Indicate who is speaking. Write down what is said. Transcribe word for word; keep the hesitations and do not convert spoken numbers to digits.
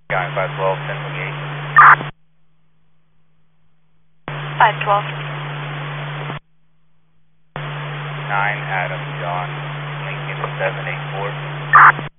Speaker 1: Guy five twelve, ten twenty-eight.
Speaker 2: five twelve.
Speaker 1: nine Adam John, Lincoln seven eight four.